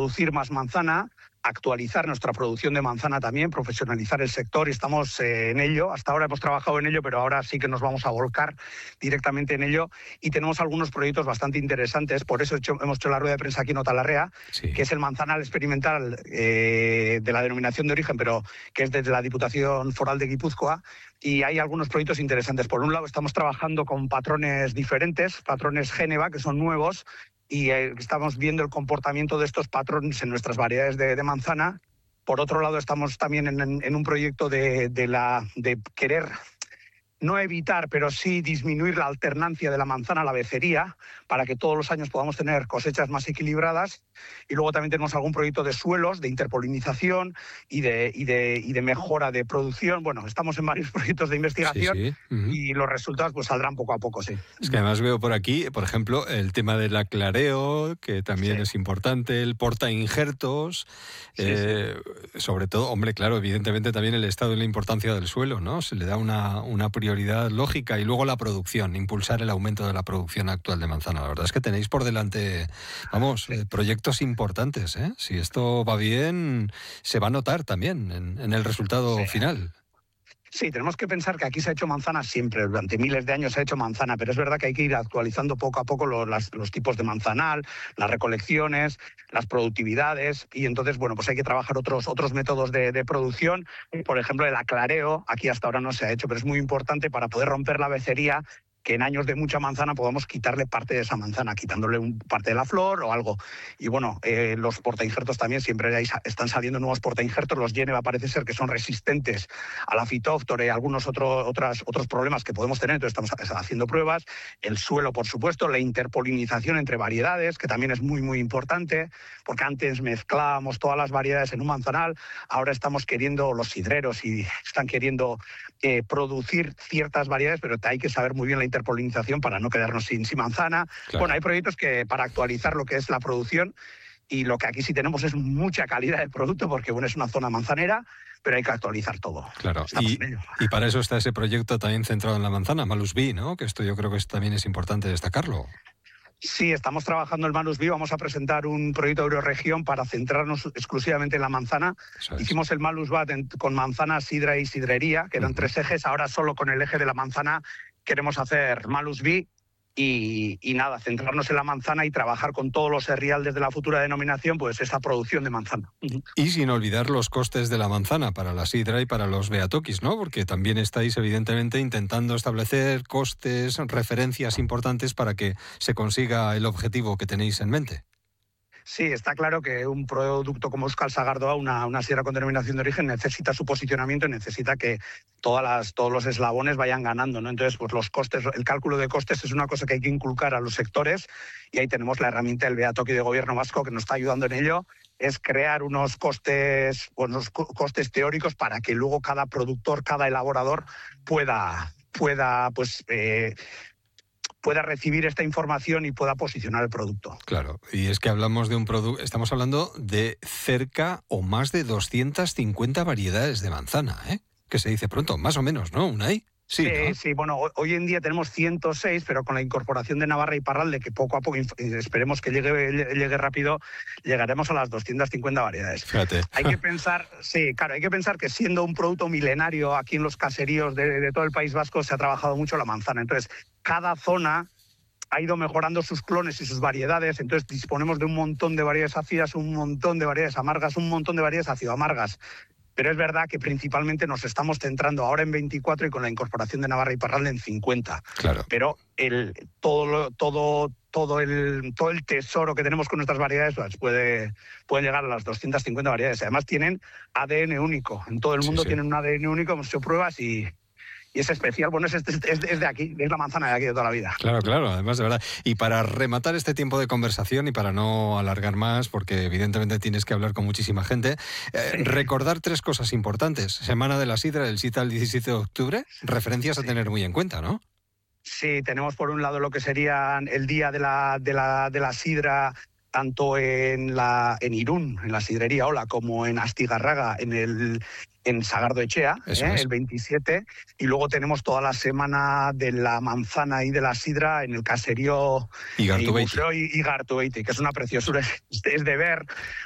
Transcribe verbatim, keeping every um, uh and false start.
producir más manzana, actualizar nuestra producción de manzana también, profesionalizar el sector, y estamos eh, en ello. Hasta ahora hemos trabajado en ello, pero ahora sí que nos vamos a volcar directamente en ello, y tenemos algunos proyectos bastante interesantes. Por eso he hecho, hemos hecho la rueda de prensa aquí en Otalarrea, sí. que es el manzanal experimental eh, de la denominación de origen, pero que es desde la Diputación Foral de Guipúzcoa, y hay algunos proyectos interesantes. Por un lado, estamos trabajando con patrones diferentes, patrones Génova, que son nuevos, y eh, estamos viendo el comportamiento de estos patrones en nuestras variedades de, de manzana. Por otro lado, estamos también en, en, en un proyecto de, de, la, de querer no evitar, pero sí disminuir la alternancia de la manzana a la becería, para que todos los años podamos tener cosechas más equilibradas. Y luego también tenemos algún proyecto de suelos, de interpolinización y de, y de, y de mejora de producción. Bueno, estamos en varios proyectos de investigación, sí, sí. Uh-huh. Y los resultados pues saldrán poco a poco, sí. Es que además veo por aquí, por ejemplo, el tema del aclareo, que también sí. es importante, el porta injertos, sí, eh, sí. sobre todo, hombre, claro, evidentemente también el estado y la importancia del suelo, ¿no? Se le da una, una prioridad prioridad lógica, y luego la producción, impulsar el aumento de la producción actual de manzana. La verdad es que tenéis por delante, vamos, eh, proyectos importantes, ¿eh? Si esto va bien, se va a notar también en, en el resultado sí. final. Sí, tenemos que pensar que aquí se ha hecho manzana siempre, durante miles de años se ha hecho manzana, pero es verdad que hay que ir actualizando poco a poco los, las, los tipos de manzanal, las recolecciones, las productividades, y entonces, bueno, pues hay que trabajar otros, otros métodos de, de producción. Por ejemplo, el aclareo, aquí hasta ahora no se ha hecho, pero es muy importante para poder romper la becería, que en años de mucha manzana podamos quitarle parte de esa manzana, quitándole un, parte de la flor o algo. Y bueno, eh, los portainjertos también, siempre hay, están saliendo nuevos portainjertos. Los Geneva parece ser que son resistentes a la fitóftora y a algunos otro, otras, otros problemas que podemos tener, entonces estamos haciendo pruebas. El suelo, por supuesto, la interpolinización entre variedades, que también es muy, muy importante, porque antes mezclábamos todas las variedades en un manzanal, ahora estamos queriendo, los sidreros y están queriendo eh, producir ciertas variedades, pero hay que saber muy bien la interpolinización interpolinización para no quedarnos sin, sin manzana. Claro. Bueno, hay proyectos que para actualizar lo que es la producción, y lo que aquí sí tenemos es mucha calidad de producto, porque bueno, es una zona manzanera, pero hay que actualizar todo. Claro, y, y para eso está ese proyecto también centrado en la manzana, Malus B, ¿no? Que esto yo creo que es, también es importante destacarlo. Sí, estamos trabajando en Malus B. Vamos a presentar un proyecto de Euroregión para centrarnos exclusivamente en la manzana. Es. Hicimos el Malus B con manzana, sidra y sidrería, que eran uh-huh. tres ejes. Ahora solo con el eje de la manzana queremos hacer Malus B y, y nada, centrarnos en la manzana y trabajar con todos los cereales de la futura denominación, pues esa producción de manzana. Y sin olvidar los costes de la manzana para la sidra y para los beatokis, ¿no? Porque también estáis evidentemente intentando establecer costes, referencias importantes para que se consiga el objetivo que tenéis en mente. Sí, está claro que un producto como Euskal Sagardoa, una, una sidra con denominación de origen, necesita su posicionamiento y necesita que todas las, todos los eslabones vayan ganando, ¿no? Entonces, pues los costes, el cálculo de costes es una cosa que hay que inculcar a los sectores, y ahí tenemos la herramienta del Beatoki de Gobierno Vasco que nos está ayudando en ello, es crear unos costes, unos costes teóricos para que luego cada productor, cada elaborador pueda, pueda pues... Eh, pueda recibir esta información y pueda posicionar el producto. Claro, y es que hablamos de un producto, estamos hablando de cerca o más de doscientas cincuenta variedades de manzana, ¿eh? Que se dice pronto, más o menos, ¿no? ¿Unai? Sí, sí, ¿no? Sí, bueno, hoy en día tenemos ciento seis, pero con la incorporación de Navarra y Parralde, que poco a poco, esperemos que llegue, llegue rápido, llegaremos a las doscientas cincuenta variedades. Fíjate. Hay que pensar, sí, claro, hay que pensar que siendo un producto milenario aquí en los caseríos de, de todo el País Vasco se ha trabajado mucho la manzana. Entonces, cada zona ha ido mejorando sus clones y sus variedades, entonces disponemos de un montón de variedades ácidas, un montón de variedades amargas, un montón de variedades ácido-amargas. Pero es verdad que principalmente nos estamos centrando ahora en veinticuatro y con la incorporación de Navarra y Parralde en cincuenta. Claro. Pero el, todo, todo, todo, el, todo el tesoro que tenemos con nuestras variedades pues puede, puede llegar a las doscientas cincuenta variedades. Además tienen A D N único. En todo el mundo sí, sí. tienen un A D N único, hemos hecho pruebas y... Y es especial, bueno, es, es, es de aquí, es la manzana de aquí de toda la vida. Claro, claro, además de verdad. Y para rematar este tiempo de conversación y para no alargar más, porque evidentemente tienes que hablar con muchísima gente, eh, sí. recordar tres cosas importantes. Semana de la Sidra, del siete al diecisiete de octubre, referencias sí. a tener muy en cuenta, ¿no? Sí, tenemos por un lado lo que serían el día de la, de la, de la sidra, tanto en, la, en Irún, en la sidrería Ola, como en Astigarraga, en el... en Sagardoechea, ¿eh? es. el veintisiete, y luego tenemos toda la semana de la manzana y de la sidra en el caserío Igartubeiti, y Igartubeiti, que es una preciosura, es de ver